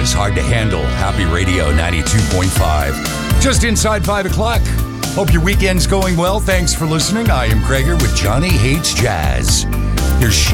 is hard to handle. Happy Radio 92.5. Just inside 5 o'clock. Hope your weekend's going well. Thanks for listening. I am Krager with Johnny Hates Jazz. Here's